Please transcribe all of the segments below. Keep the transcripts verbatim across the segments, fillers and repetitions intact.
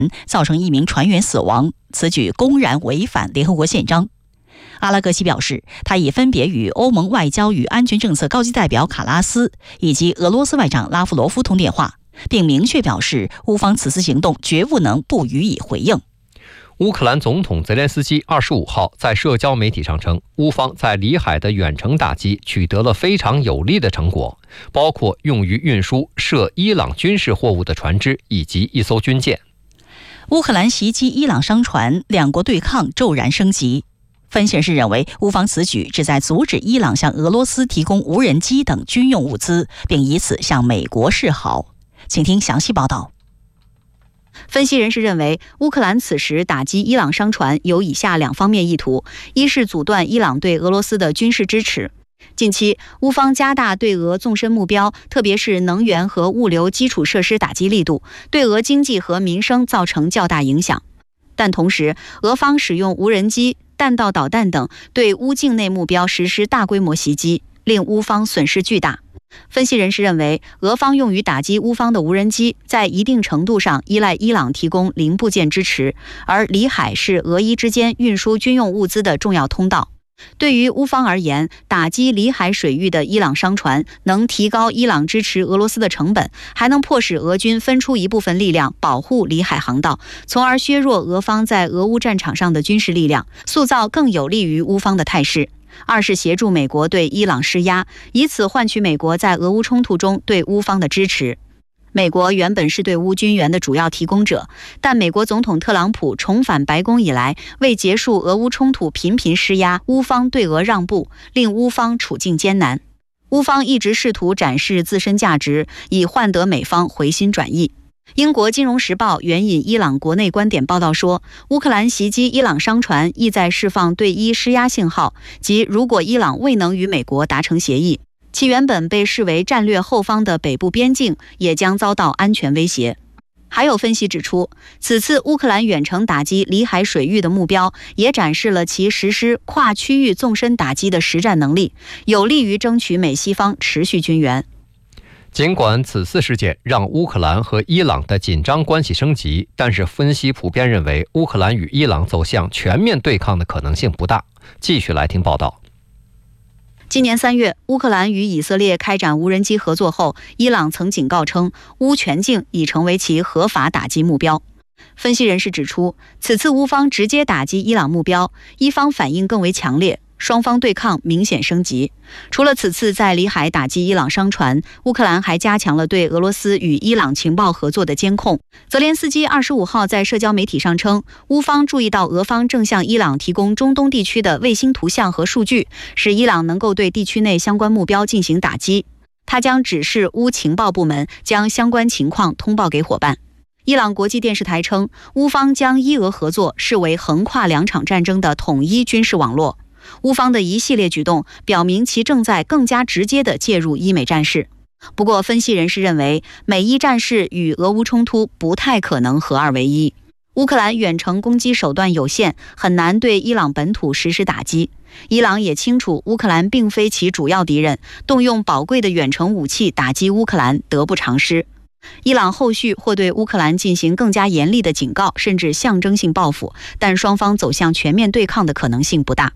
造成一名船员死亡，此举公然违反联合国宪章。阿拉格西表示，他已分别与欧盟外交与安全政策高级代表卡拉斯以及俄罗斯外长拉夫罗夫通电话，并明确表示乌方此次行动绝不能不予以回应。 乌克兰总统泽连斯基二十五号在社交媒体上称，乌方在里海的远程打击取得了非常有利的成果，包括用于运输涉伊朗军事货物的船只以及一艘军舰。 乌克兰袭击伊朗商船，两国对抗骤然升级。分析人士认为，乌方此举旨在阻止伊朗向俄罗斯提供无人机等军用物资，并以此向美国示好。请听详细报道。 分析人士认为，乌克兰此时打击伊朗商船有以下两方面意图：一是阻断伊朗对俄罗斯的军事支持。近期，乌方加大对俄纵深目标，特别是能源和物流基础设施打击力度，对俄经济和民生造成较大影响。但同时，俄方使用无人机、弹道导弹等对乌境内目标实施大规模袭击，令乌方损失巨大。分析人士认为，俄方用于打击乌方的无人机在一定程度上依赖伊朗提供零部件支持，而里海是俄伊之间运输军用物资的重要通道。对于乌方而言，打击里海水域的伊朗商船能提高伊朗支持俄罗斯的成本，还能迫使俄军分出一部分力量保护里海航道，从而削弱俄方在俄乌战场上的军事力量，塑造更有利于乌方的态势。二是协助美国对伊朗施压，以此换取美国在俄乌冲突中对乌方的支持。美国原本是对乌军援的主要提供者，但美国总统特朗普重返白宫以来，为结束俄乌冲突频频施压，乌方对俄让步，令乌方处境艰难。乌方一直试图展示自身价值，以换得美方回心转意。英国金融时报援引伊朗国内观点报道说，乌克兰袭击伊朗商船意在释放对伊施压信号，即如果伊朗未能与美国达成协议，其原本被视为战略后方的北部边境也将遭到安全威胁。还有分析指出，此次乌克兰远程打击里海水域的目标，也展示了其实施跨区域纵深打击的实战能力，有利于争取美西方持续军援。 尽管此次事件让乌克兰和伊朗的紧张关系升级，但是分析普遍认为，乌克兰与伊朗走向全面对抗的可能性不大。继续来听报道。 今年三月，乌克兰与以色列开展无人机合作后，伊朗曾警告称，乌全境已成为其合法打击目标。分析人士指出，此次乌方直接打击伊朗目标，伊方反应更为强烈，双方对抗明显升级。除了此次在里海打击伊朗商船，乌克兰还加强了对俄罗斯与伊朗情报合作的监控。泽连斯基二十五号在社交媒体上称，乌方注意到俄方正向伊朗提供中东地区的卫星图像和数据，使伊朗能够对地区内相关目标进行打击。他将指示乌情报部门将相关情况通报给伙伴。伊朗国际电视台称，乌方将伊俄合作视为横跨两场战争的统一军事网络。乌方的一系列举动表明其正在更加直接地介入伊美战事。不过，分析人士认为，美伊战事与俄乌冲突不太可能合二为一。乌克兰远程攻击手段有限，很难对伊朗本土实施打击。伊朗也清楚乌克兰并非其主要敌人，动用宝贵的远程武器打击乌克兰得不偿失。伊朗后续或对乌克兰进行更加严厉的警告，甚至象征性报复，但双方走向全面对抗的可能性不大。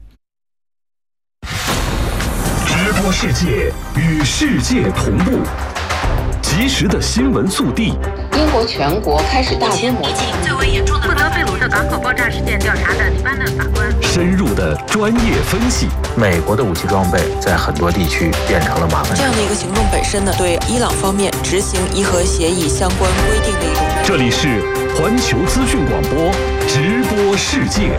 直播世界，与世界同步，及时的新闻速递。 英国全国开始大规模最为严重的负责贝鲁特港口爆炸事件调查的黎巴嫩法官， 深入的专业分析。 美国的武器装备在很多地区变成了麻烦。 这样的一个行动本身呢，对伊朗方面执行伊核协议相关规定的一种。 这里是环球资讯广播直播世界。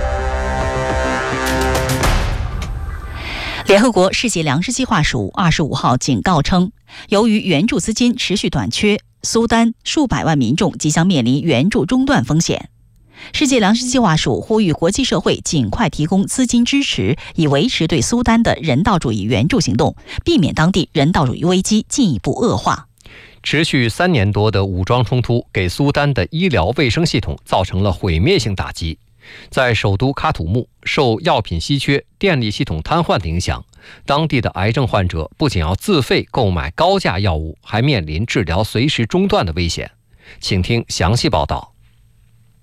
联合国世界粮食计划署二十五号警告称，由于援助资金持续短缺，苏丹数百万民众即将面临援助中断风险。世界粮食计划署呼吁国际社会尽快提供资金支持，以维持对苏丹的人道主义援助行动，避免当地人道主义危机进一步恶化。 持续三年多的武装冲突给苏丹的医疗卫生系统造成了毁灭性打击。在首都喀土穆，受药品稀缺、电力系统瘫痪的影响，当地的癌症患者不仅要自费购买高价药物，还面临治疗随时中断的危险。请听详细报道。